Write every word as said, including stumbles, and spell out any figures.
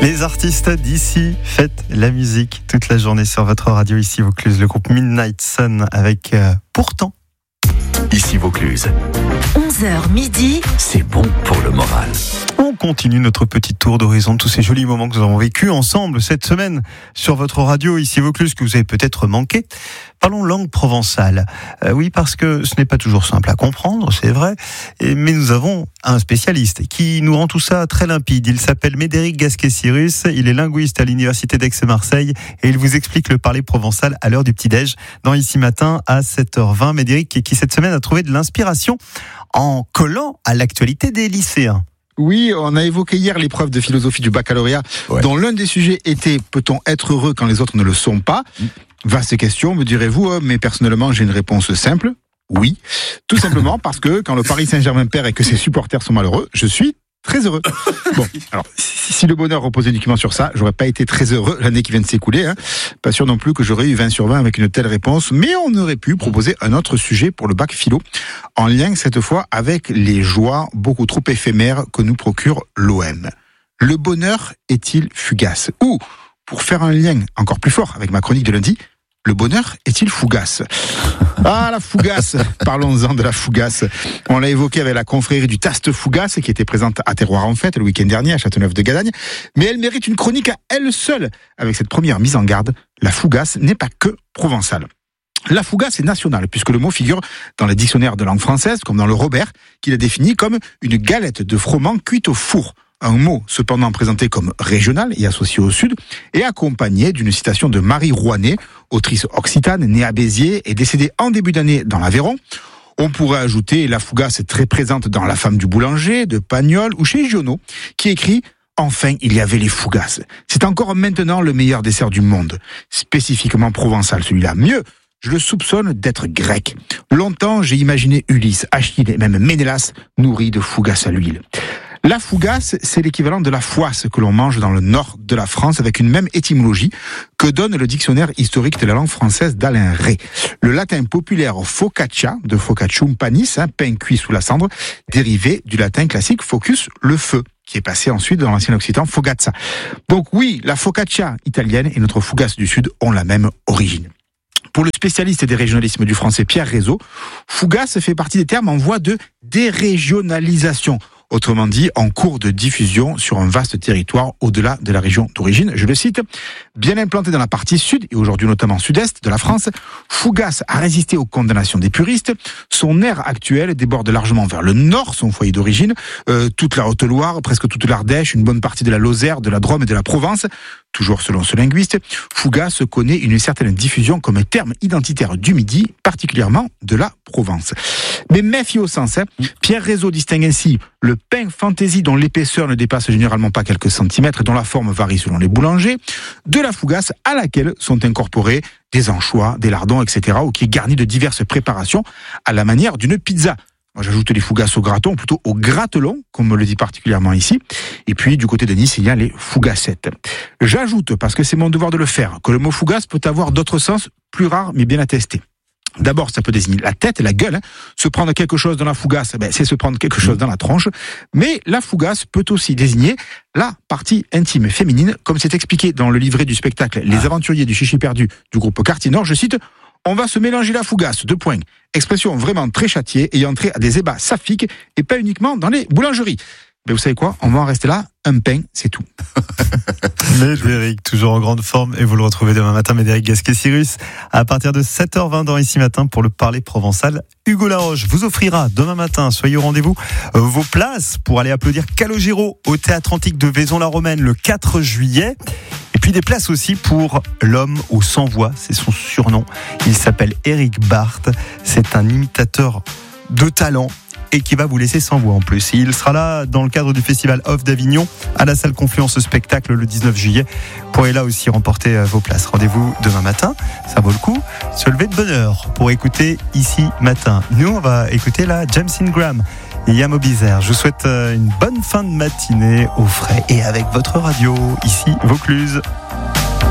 Les artistes d'ici fêtent la musique toute la journée sur votre radio. Ici Vaucluse, le groupe Midnight Sun avec euh, Pourtant. Ici Vaucluse. onze heures midi. C'est bon pour le moral. On continue notre petit tour d'horizon de tous ces jolis moments que nous avons vécus ensemble cette semaine sur votre radio ici Vaucluse, que vous avez peut-être manqué. Parlons langue provençale. Euh, oui, parce que ce n'est pas toujours simple à comprendre, c'est vrai, et, mais nous avons un spécialiste qui nous rend tout ça très limpide. Il s'appelle Médéric Gasquet-Cyrus, il est linguiste à l'université d'Aix-Marseille et il vous explique le parler provençal à l'heure du petit-déj dans Ici Matin à sept heures vingt. Médéric qui cette semaine a trouvé de l'inspiration en collant à l'actualité des lycéens. Oui, on a évoqué hier l'épreuve de philosophie du baccalauréat, ouais. dont l'un des sujets était « Peut-on être heureux quand les autres ne le sont pas ?» Vaste question, me direz-vous, mais personnellement j'ai une réponse simple, oui. Tout simplement parce que quand le Paris Saint-Germain perd et que ses supporters sont malheureux, je suis très heureux. Bon, alors, si le bonheur reposait uniquement sur ça, j'aurais pas été très heureux l'année qui vient de s'écouler. Hein. Pas sûr non plus que j'aurais eu vingt sur vingt avec une telle réponse, mais on aurait pu proposer un autre sujet pour le bac philo, en lien cette fois avec les joies beaucoup trop éphémères que nous procure l'O M. Le bonheur est-il fugace ? Ou, pour faire un lien encore plus fort avec ma chronique de lundi, le bonheur est-il fougasse ? Ah, la fougasse. Parlons-en de la fougasse. On l'a évoqué avec la confrérie du Taste Fougasse qui était présente à Terroir en Fête le week-end dernier à Châteauneuf-de-Gadagne. Mais elle mérite une chronique à elle seule. Avec cette première mise en garde, la fougasse n'est pas que provençale. La fougasse est nationale puisque le mot figure dans les dictionnaires de langue française comme dans le Robert qui la définit comme une galette de froment cuite au four. Un mot cependant présenté comme régional et associé au sud, et accompagné d'une citation de Marie Rouanet, autrice occitane, née à Béziers et décédée en début d'année dans l'Aveyron. On pourrait ajouter la fougasse très présente dans La femme du boulanger, de Pagnol ou chez Giono, qui écrit « Enfin, il y avait les fougasses. C'est encore maintenant le meilleur dessert du monde. » Spécifiquement provençal celui-là. Mieux, je le soupçonne d'être grec. Longtemps, j'ai imaginé Ulysse, Achille et même Ménélas nourris de fougasse à l'huile. La fougasse, c'est l'équivalent de la fouasse que l'on mange dans le nord de la France avec une même étymologie que donne le dictionnaire historique de la langue française d'Alain Ray. Le latin populaire focaccia, de focaccium panis, hein, pain cuit sous la cendre, dérivé du latin classique focus, le feu, qui est passé ensuite dans l'ancien occitan fogazza. Donc oui, la focaccia italienne et notre fougasse du sud ont la même origine. Pour le spécialiste des régionalismes du français Pierre Rézeau, fougasse fait partie des termes en voie de dérégionalisation. Autrement dit, en cours de diffusion sur un vaste territoire au-delà de la région d'origine. Je le cite, bien implanté dans la partie sud et aujourd'hui notamment sud-est de la France, fougasse a résisté aux condamnations des puristes. Son aire actuelle déborde largement vers le nord, son foyer d'origine, euh, toute la Haute-Loire, presque toute l'Ardèche, une bonne partie de la Lozère, de la Drôme et de la Provence. Toujours selon ce linguiste, fougasse connaît une certaine diffusion comme terme identitaire du Midi, particulièrement de la Provence. Mais méfie au sens, hein. Pierre Rézeau distingue ainsi le pain fantaisie dont l'épaisseur ne dépasse généralement pas quelques centimètres et dont la forme varie selon les boulangers, de la fougasse à laquelle sont incorporés des anchois, des lardons, et cetera, ou qui est garni de diverses préparations à la manière d'une pizza. Moi, j'ajoute les fougasses au graton, ou plutôt au gratelon, comme on le dit particulièrement ici. Et puis, du côté de Nice, il y a les fougassettes. J'ajoute, parce que c'est mon devoir de le faire, que le mot fougasse peut avoir d'autres sens plus rares, mais bien attestés. D'abord, ça peut désigner la tête, la gueule. Hein. Se prendre quelque chose dans la fougasse, ben, c'est se prendre quelque chose dans la tronche. Mais la fougasse peut aussi désigner la partie intime féminine, comme c'est expliqué dans le livret du spectacle Les Aventuriers du Chichi Perdu du groupe Quartier Nord. Je cite, « On va se mélanger la fougasse, deux points. Expression vraiment très châtiée, ayant trait à des ébats saphiques et pas uniquement dans les boulangeries. » Mais vous savez quoi ? On va en rester là. Un pain, c'est tout. Médéric, toujours en grande forme, et vous le retrouvez demain matin, Médéric Gasquet-Cyrus, à partir de sept heures vingt dans Ici Matin pour le parler provençal. Hugo Laroche vous offrira demain matin, soyez au rendez-vous, euh, vos places pour aller applaudir Calogero au Théâtre Antique de Vaison-la-Romaine le quatre juillet. Et puis des places aussi pour l'homme aux cent voix, c'est son surnom. Il s'appelle Éric Barthes, c'est un imitateur de talent et qui va vous laisser sans voix en plus. Il sera là dans le cadre du Festival Off d'Avignon à la salle Confluence Spectacle le dix-neuf juillet. Vous pourrez là aussi remporter vos places. Rendez-vous demain matin, ça vaut le coup. Se lever de bonne heure pour écouter Ici Matin. Nous, on va écouter là James Ingram et Yamo Bizarre. Je vous souhaite une bonne fin de matinée au frais et avec votre radio, ici Vaucluse.